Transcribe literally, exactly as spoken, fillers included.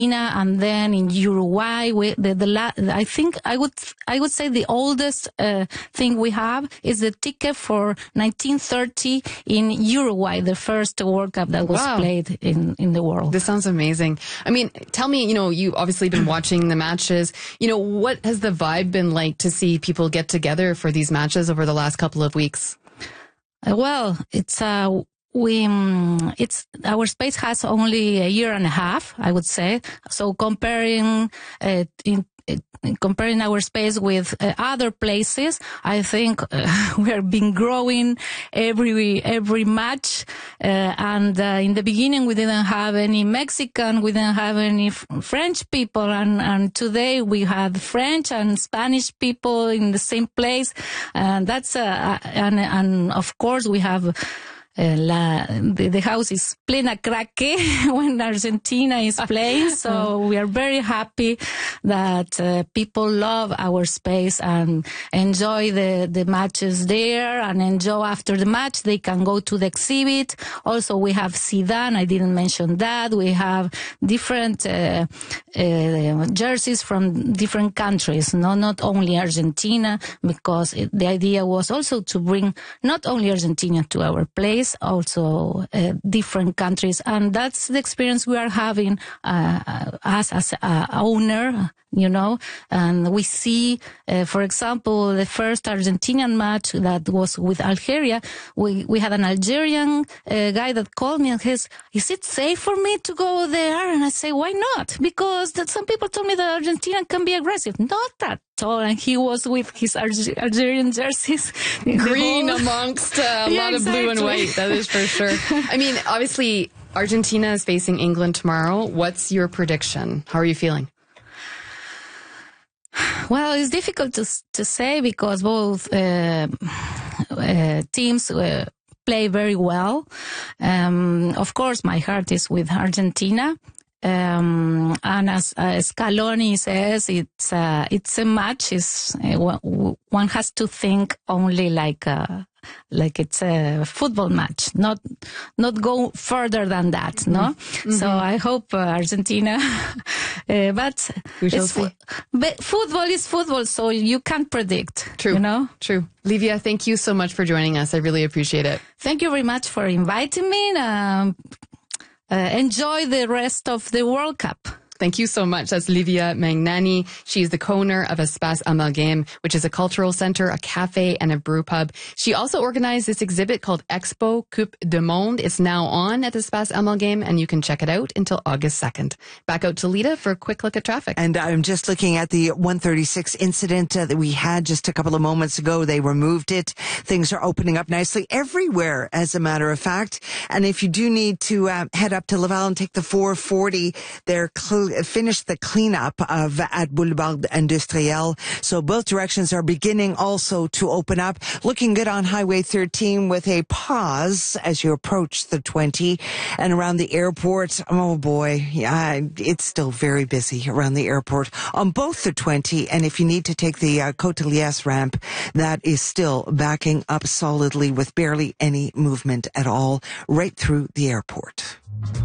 and then in Uruguay, we, the, the la, I think I would I would say the oldest uh, thing we have is the ticket for nineteen thirty in Uruguay, the first World Cup that was Wow. played in, in the world. This sounds amazing. I mean, tell me, you know, you've obviously been watching the matches. You know, what has the vibe been like to see people get together for these matches over the last couple of weeks? Uh, well, it's uh, we um, it's our space has only a year and a half, I would say. So comparing uh, in, in comparing our space with uh, other places, I think uh, we have been growing every every match. Uh, and uh, in the beginning, we didn't have any Mexican, we didn't have any f- French people, and and today we have French and Spanish people in the same place, and that's uh, and and of course we have. Uh, la, the, the house is plena craque when Argentina is playing, so we are very happy that uh, people love our space and enjoy the, the matches there, and enjoy after the match. They can go to the exhibit. Also, we have Zidane. I didn't mention that. We have different uh, uh, jerseys from different countries, no, not only Argentina, because it, the idea was also to bring not only Argentina to our place, also uh, different countries, and that's the experience we are having uh, us as a owner, you know. And we see, uh, for example, the first Argentinian match that was with Algeria, we we had an Algerian uh, guy that called me and says, "Is it safe for me to go there?" And I say, "Why not? Because that some people told me that Argentina can be aggressive." Not that. And he was with his Alger- Algerian jerseys. Green amongst uh, a Yeah, lot of blue and exactly. white, that is for sure. I mean, obviously, Argentina is facing England tomorrow. What's your prediction? How are you feeling? Well, it's difficult to to say because both uh, uh, teams uh, play very well. Um, of course, my heart is with Argentina. Um, and as uh, Scaloni says, it's uh, it's a match. Is uh, one has to think only like a, like it's a football match, not not go further than that. No, mm-hmm. So I hope uh, Argentina, uh, but we shall it's, see. But football is football, so you can't predict. True, you know. True. Livia, thank you so much for joining us. I really appreciate it. Thank you very much for inviting me. Um, Uh, enjoy the rest of the World Cup. Thank you so much. That's Livia Magnani. She's the co-owner of Espace Amalgame, which is a cultural center, a cafe, and a brew pub. She also organized this exhibit called Expo Coupe du Monde. It's now on at Espace Amalgame, and you can check it out until August second. Back out to Lita for a quick look at traffic. And I'm just looking at the one thirty-six incident uh, that we had just a couple of moments ago. They removed it. Things are opening up nicely everywhere, as a matter of fact. And if you do need to uh, head up to Laval and take the four forty, they're cl- finished the cleanup of at Boulevard Industriel. So both directions are beginning also to open up. Looking good on Highway thirteen with a pause as you approach the twenty. And around the airport, oh boy, yeah, it's still very busy around the airport on both the twenty. And if you need to take the uh, Côte d'Elias ramp, that is still backing up solidly with barely any movement at all right through the airport.